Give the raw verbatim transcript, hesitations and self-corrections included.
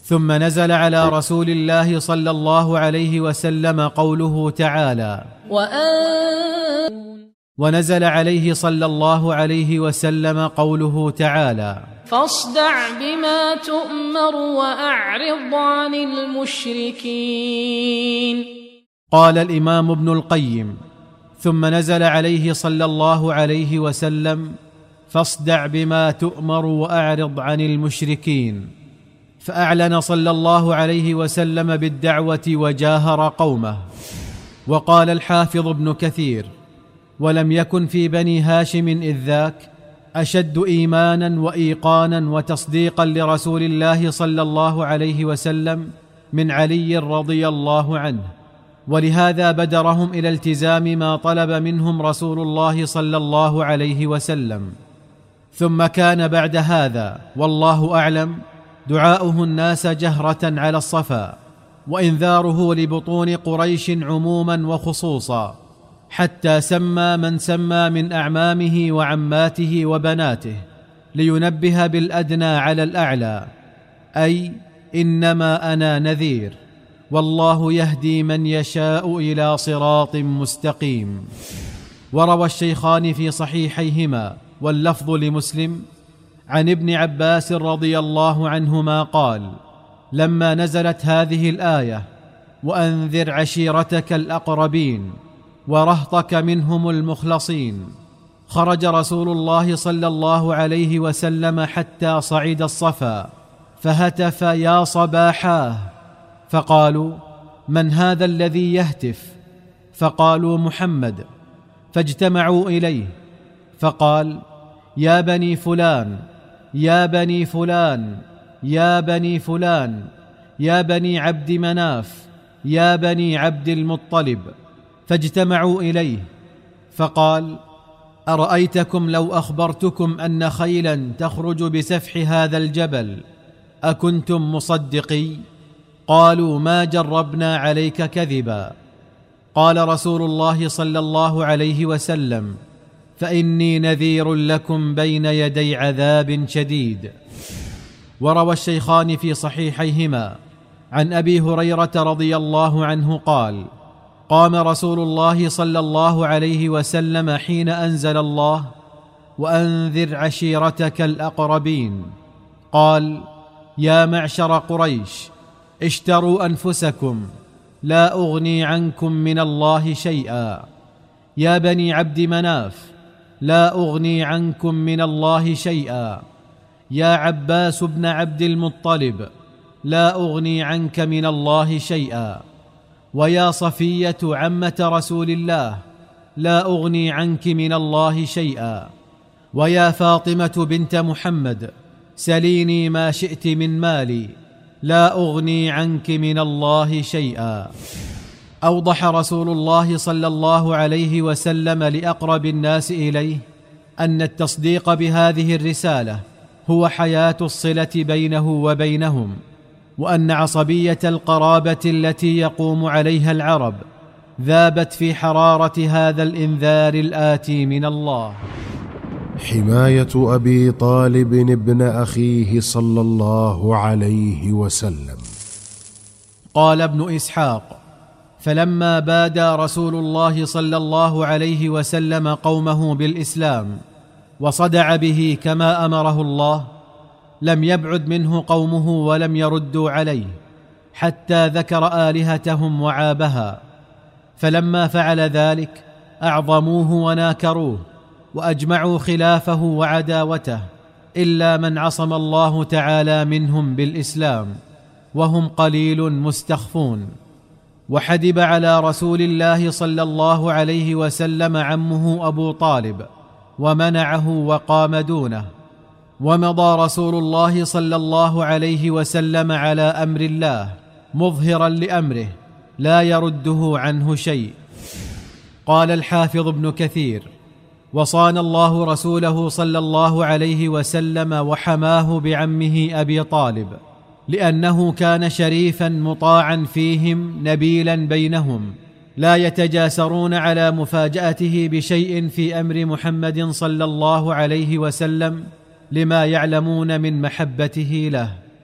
ثم نزل على رسول الله صلى الله عليه وسلم قوله تعالى: ونزل عليه صلى الله عليه وسلم قوله تعالى: فاصدع بما تؤمر وأعرض عن المشركين. قال الإمام ابن القيم: ثم نزل عليه صلى الله عليه وسلم: فاصدع بما تؤمر وأعرض عن المشركين، فأعلن صلى الله عليه وسلم بالدعوة وجاهر قومه. وقال الحافظ ابن كثير: ولم يكن في بني هاشم إذ ذاك أشد إيمانا وإيقانا وتصديقا لرسول الله صلى الله عليه وسلم من علي رضي الله عنه، ولهذا بدرهم إلى التزام ما طلب منهم رسول الله صلى الله عليه وسلم. ثم كان بعد هذا والله أعلم دعاؤه الناس جهرة على الصفا، وإنذاره لبطون قريش عموما وخصوصا، حتى سمى من سمى من أعمامه وعماته وبناته، لينبه بالأدنى على الأعلى، أي إنما أنا نذير، والله يهدي من يشاء إلى صراط مستقيم. وروى الشيخان في صحيحيهما واللفظ لمسلم عن ابن عباس رضي الله عنهما قال: لما نزلت هذه الآية: وأنذر عشيرتك الأقربين ورهطك منهم المخلصين، خرج رسول الله صلى الله عليه وسلم حتى صعد الصفا فهتف: يا صباحاه! فقالوا: من هذا الذي يهتف؟ فقالوا: محمد. فاجتمعوا إليه فقال: يا بني فلان، يا بني فلان، يا بني فلان، يا بني عبد مناف، يا بني عبد المطلب. فاجتمعوا إليه فقال: أرأيتكم لو أخبرتكم أن خيلا تخرج بسفح هذا الجبل أكنتم مصدقي؟ قالوا: ما جربنا عليك كذبا. قال رسول الله صلى الله عليه وسلم: فإني نذير لكم بين يدي عذاب شديد. وروى الشيخان في صحيحيهما عن أبي هريرة رضي الله عنه قال: قام رسول الله صلى الله عليه وسلم حين أنزل الله: وأنذر عشيرتك الأقربين، قال: يا معشر قريش، اشتروا أنفسكم، لا أغني عنكم من الله شيئا. يا بني عبد مناف، لا أغني عنكم من الله شيئا. يا عباس بن عبد المطلب، لا أغني عنك من الله شيئا. ويا صفية عمة رسول الله، لا أغني عنك من الله شيئا. ويا فاطمة بنت محمد، سليني ما شئت من مالي، لا أغني عنك من الله شيئا. أوضح رسول الله صلى الله عليه وسلم لأقرب الناس إليه أن التصديق بهذه الرسالة هو حياة الصلة بينه وبينهم، وأن عصبية القرابة التي يقوم عليها العرب ذابت في حرارة هذا الإنذار الآتي من الله. حماية أبي طالب ابن أخيه صلى الله عليه وسلم. قال ابن إسحاق: فلما بادى رسول الله صلى الله عليه وسلم قومه بالإسلام وصدع به كما أمره الله، لم يبعد منه قومه ولم يردوا عليه، حتى ذكر آلهتهم وعابها. فلما فعل ذلك أعظموه وناكروه وأجمعوا خلافه وعداوته، إلا من عصم الله تعالى منهم بالإسلام، وهم قليل مستخفون. وحدب على رسول الله صلى الله عليه وسلم عمه أبو طالب ومنعه وقام دونه. ومضى رسول الله صلى الله عليه وسلم على أمر الله مظهرا لأمره لا يرده عنه شيء. قال الحافظ ابن كثير: وصان الله رسوله صلى الله عليه وسلم وحماه بعمه أبي طالب، لأنه كان شريفا مطاعا فيهم نبيلا بينهم، لا يتجاسرون على مفاجأته بشيء في أمر محمد صلى الله عليه وسلم، لما يعلمون من محبته له.